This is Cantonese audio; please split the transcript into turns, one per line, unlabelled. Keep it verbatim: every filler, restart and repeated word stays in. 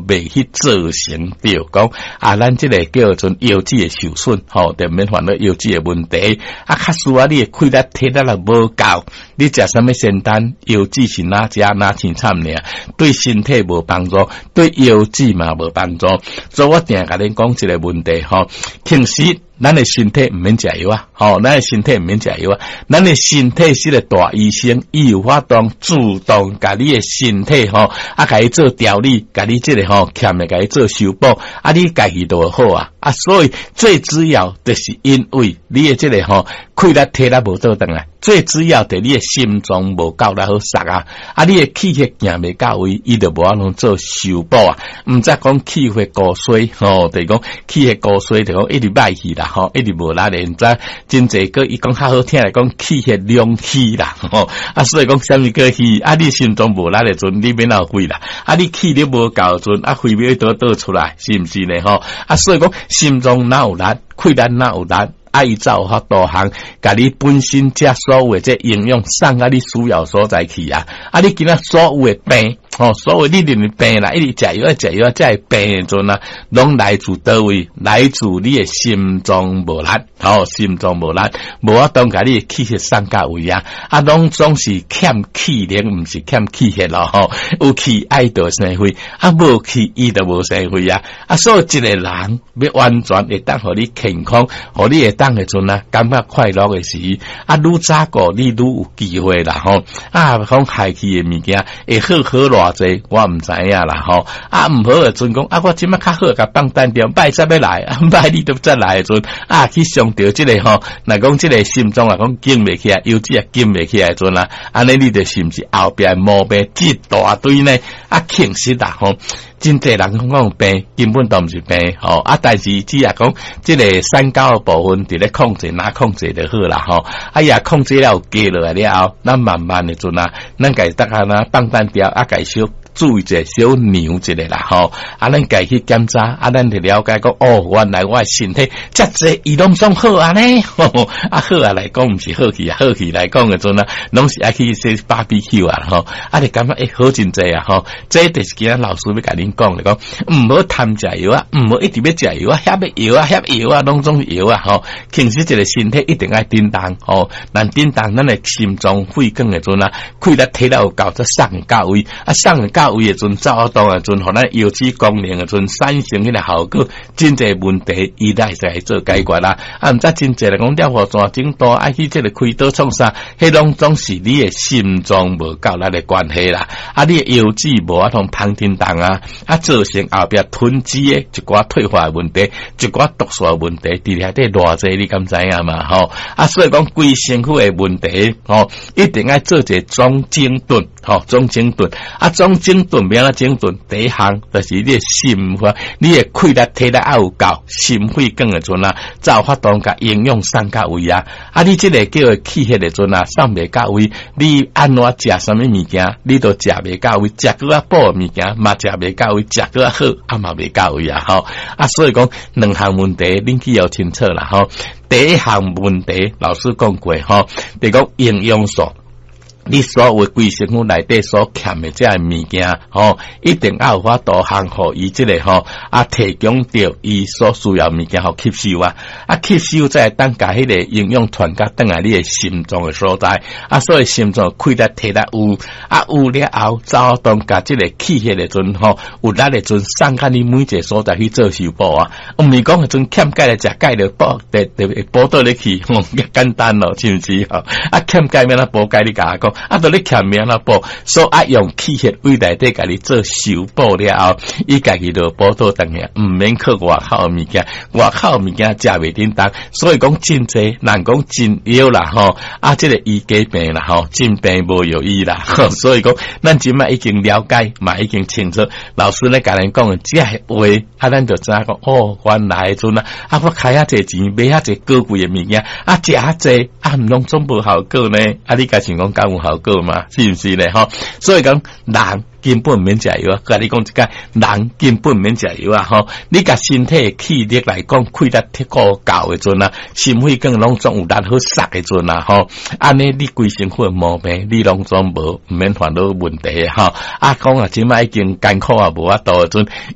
袂去造成着讲啊，咱即个叫做腰子的受损，吼，就免烦恼腰子的问题。啊，假使啊，你的气力体力若无够，你食什么仙丹，腰子是哪食哪清惨尔，对身体无帮助，对腰子嘛无帮助。所以我定甲恁讲一个问题，吼，平时咱的身体毋免食药啊，吼，咱的身体毋免食药啊，咱的身体是个大医生，伊有法当主动甲你的身体吼，啊，甲伊做调理，甲你即个吼欠的甲伊做修补，啊，你家己就好啊，啊，所以最主要就是因为你的即个吼气力体力无倒转来，最主要就是你的心脏无够来好杀啊，啊，你的气血行未到位，伊就无法通做修补啊，毋则讲气血过衰，吼，就是讲气血过衰，就讲一直歹去啦。吼，一直无力咧，知真济个伊讲较好听来讲气血两虚啦，吼啊，所以讲啥物个虚啊？你心中无力咧，阵你免闹肺啦，啊，你气力无够阵啊，肺要倒倒出来，是毋是呢？吼啊，所以讲心中哪有力，气力哪有力。啊，伊才有法度行，甲你本身遮所有诶这营养送啊你需要所在去啊！啊，你今仔所有诶病，吼、哦，所有你认为病啦，一直食药啊食药啊，才会病诶阵啊，拢来自倒位？来自你诶心脏无力，吼、哦，心脏无力，无法当甲你诶气血送到位啊！啊，拢总是欠气力，毋是欠气血咯，吼、哦，有气爱就生气，啊，无气伊就无生气啊！啊，所以一个人要完全会当互你健康，互你会当诶阵啊，感觉快乐诶时，啊，愈早个你愈有机会啦，吼，啊，讲害气诶物件会好好偌济，我毋知影啦，吼，啊，毋好诶阵讲，啊，我即摆较好，甲放单掉，歹则要来，啊，歹你都再来诶阵，啊，去上着即个吼，若讲即个心脏啊，讲经袂起来，腰子啊经袂起来诶阵啦，安尼你就是毋是后壁毛病一大堆呢？啊，其实啦，吼。真侪人讲讲病，根本都毋是病，吼啊！但是只啊讲，即个三高诶部分伫咧控制，哪控制就好啦，吼！啊呀，控制了加落来了后，咱慢慢诶阵啊，咱家得啊那放单调，啊，家小注意者小牛一个啦，吼！啊，咱家去检查，啊，咱就了解讲，哦，原来我诶身体遮济伊拢总好啊呢，吼！啊，好啊来讲毋是好去啊，好去来讲诶阵啊，拢是爱去说 B B Q 啊，吼！啊，你感觉诶好真济啊，吼！这就是今仔老师要甲恁讲嚟讲，唔好贪食药啊，唔好一直要食藥啊，遐要药啊，遐药啊，拢总药啊，吼！其实一个身体一定爱叮当，吼！咱叮当，咱诶心脏肺管诶阵啊，气力体力有够，则送到位，啊，送到位诶阵，走动诶阵，互咱腰子功能诶阵，产生迄个效果，真侪问题伊来来做解决啦。啊，毋则真侪来讲了化怎整多，爱去即个开刀创啥，迄拢总是你诶心脏无够力诶关系啦。啊，你诶腰子无法通捧叮当啊。啊，造成后壁囤积诶一寡退化诶问题，一寡毒素诶问题，伫遐底偌济，你敢知影嘛？吼啊，所以讲规身躯诶问题，吼，一定要做一个总整顿，吼，总整顿。啊，总整顿免啊整顿，第一项就是你诶心肺，你诶气力体力要有够，心肺管诶阵啊，才有法当甲营养送到位啊。啊，你即个叫做气血诶阵啊，送袂到位，你安怎食什么物件，你都食袂到位，食个啊补诶物件嘛食袂到位，食个好啊嘛袂到位啊，吼啊，所以讲两项问题恁去要清楚啦，吼。第一项问题老师讲过，吼，就讲营养素。你所有规身躯内底所欠的这些物件，吼，一定要有法度行互伊即个吼啊，提供到伊所需要物件，互吸收啊，啊吸收再当甲迄个营养传甲等来你的心脏的所在，啊，所以心脏气力体力有，啊有了后，走当甲即个气血的阵吼，有力的阵送甲你每一个所在去做修补啊，毋是讲迄阵欠钙来食钙就补，得得补倒咧去，吼，简单咯，是毋是吼？啊欠钙免啊补钙，你甲我讲。啊，到你欠命啦补，所以啊用气血为内底甲你做修补了后，伊家己就补倒等下，毋免靠外口物件，外口物件食袂叮当，所以讲真济，人讲真药啦吼，啊，即、这个医假病啦吼，真病无有医啦，所以讲咱即摆已经了解，嘛已经清楚，老师咧甲咱讲诶，即系话，啊，咱就知影讲哦，原来阵啊，啊，我开遐济钱买遐济高贵诶物件，啊，食遐济，啊，毋拢总无效果呢，啊，你家想讲敢有效果嘛？是毋是咧？吼，所以讲人根本毋免食药啊！甲你讲一个，人根本毋免食药啊！吼，你甲身体气力来讲，气力体够够诶阵啊，心肺更拢总有力好杀诶阵啊！吼，安尼你规身躯毛病，你拢总无毋免烦恼问题吼。啊，讲啊，即摆已经艰苦啊，无法度诶阵。